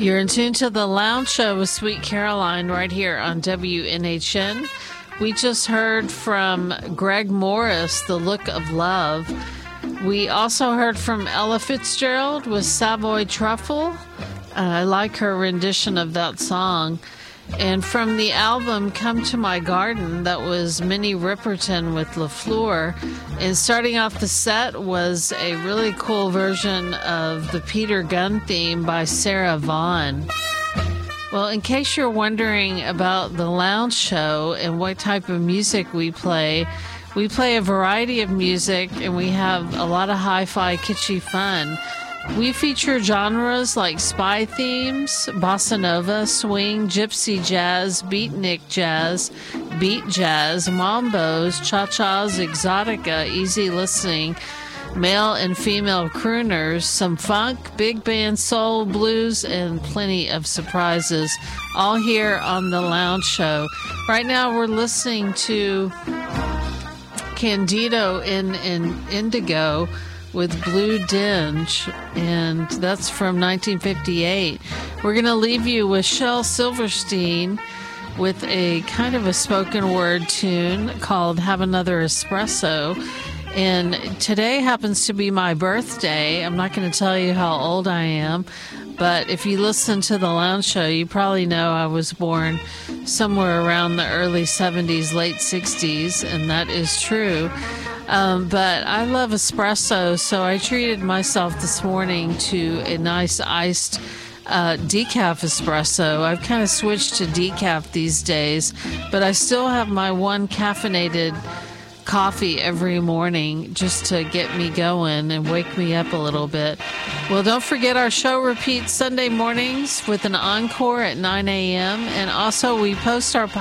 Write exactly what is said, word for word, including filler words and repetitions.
You're in tune to the Lounge Show with Sweet Caroline right here on W N H N. We just heard from Greg Morris, The Look of Love. We also heard from Ella Fitzgerald with Savoy Truffle. Uh, I like her rendition of that song. And from the album Come to My Garden, that was Minnie Riperton with LaFleur. And starting off the set was a really cool version of the Peter Gunn theme by Sarah Vaughan. Well, in case you're wondering about the Lounge Show and what type of music we play, we play a variety of music and we have a lot of hi-fi kitschy fun. We feature genres like spy themes, bossa nova, swing, gypsy jazz, beatnik jazz, beat jazz, mambos, cha-chas, exotica, easy listening, male and female crooners, some funk, big band soul, blues, and plenty of surprises, all here on the Lounge Show. Right now we're listening to Candido in, in Indigo with Blue Dinge, and that's from nineteen fifty-eight. We're going to leave you with Shel Silverstein with a kind of a spoken word tune called Have Another Espresso. And today happens to be my birthday. I'm not going to tell you how old I am, but if you listen to the Lounge Show, you probably know I was born somewhere around the early seventies, late sixties, and that is true. Um, but I love espresso, so I treated myself this morning to a nice iced uh, decaf espresso. I've kind of switched to decaf these days, but I still have my one caffeinated coffee every morning just to get me going and wake me up a little bit. Well, don't forget our show repeats Sunday mornings with an encore at nine a.m. And also we post our